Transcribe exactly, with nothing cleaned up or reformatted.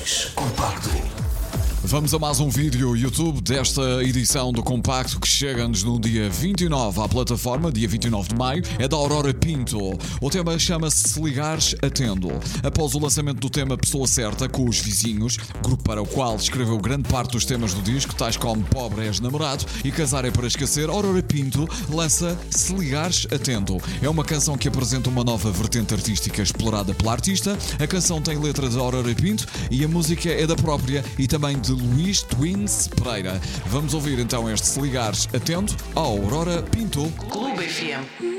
dois Compacto. Vamos a mais um vídeo YouTube desta edição do Compacto que chega-nos no dia vinte e nove à plataforma, dia vinte e nove de maio, é da Aurora Pinto. O tema chama-se Se Ligares, Atendo. Após o lançamento do tema Pessoa Certa com os Vizinhos, grupo para o qual escreveu grande parte dos temas do disco, tais como Pobre és Namorado e Casar é para Esquecer, Aurora Pinto lança Se Ligares, Atendo. É uma canção que apresenta uma nova vertente artística explorada pela artista. A canção tem letra de Aurora Pinto e a música é da própria e também de Luís Twins Pereira. Vamos ouvir então este Se Ligares, Atendo, a Aurora Pinto. Clube F M.